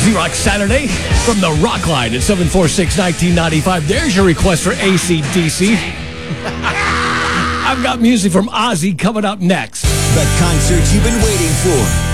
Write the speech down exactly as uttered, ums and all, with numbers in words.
Z-Rock Saturday from the Rock Line at seven four six, one nine nine five. There's your request for A C D C. I've got music from Ozzy coming up next. The concert you've been waiting for.